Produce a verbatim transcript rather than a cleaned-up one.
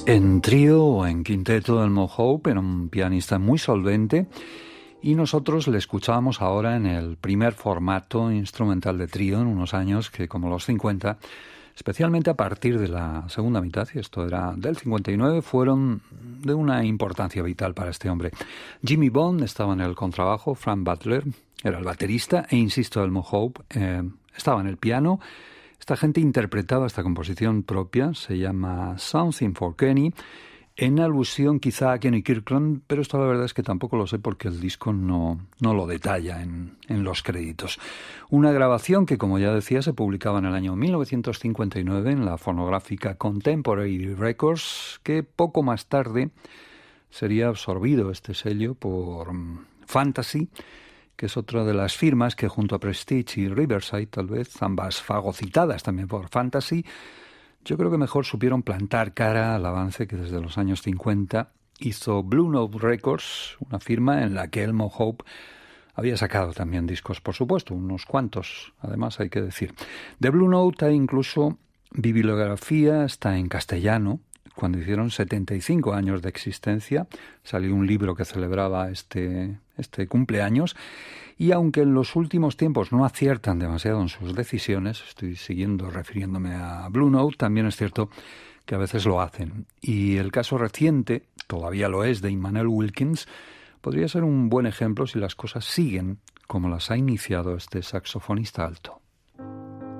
En trío o en quinteto, Elmo Hope era un pianista muy solvente y nosotros le escuchábamos ahora en el primer formato instrumental de trío en unos años que, como los cincuenta, especialmente a partir de la segunda mitad, y esto era del cincuenta y nueve, fueron de una importancia vital para este hombre. Jimmy Bond estaba en el contrabajo, Frank Butler era el baterista e, insisto, Elmo Hope eh, estaba en el piano. Esta gente interpretaba esta composición propia, se llama Something for Kenny, en alusión quizá a Kenny Kirkland, pero esto la verdad es que tampoco lo sé porque el disco no, no lo detalla en, en los créditos. Una grabación que, como ya decía, se publicaba en el año mil novecientos cincuenta y nueve en la fonográfica Contemporary Records, que poco más tarde sería absorbido este sello por Fantasy, que es otra de las firmas que junto a Prestige y Riverside, tal vez, ambas fagocitadas también por Fantasy, yo creo que mejor supieron plantar cara al avance que desde los años cincuenta hizo Blue Note Records, una firma en la que Elmo Hope había sacado también discos, por supuesto, unos cuantos, además hay que decir. De Blue Note hay incluso bibliografía, está en castellano. Cuando hicieron setenta y cinco años de existencia, salió un libro que celebraba este, este cumpleaños, y aunque en los últimos tiempos no aciertan demasiado en sus decisiones, estoy siguiendo refiriéndome a Blue Note, también es cierto que a veces lo hacen. Y el caso reciente, todavía lo es, de Immanuel Wilkins, podría ser un buen ejemplo si las cosas siguen como las ha iniciado este saxofonista alto.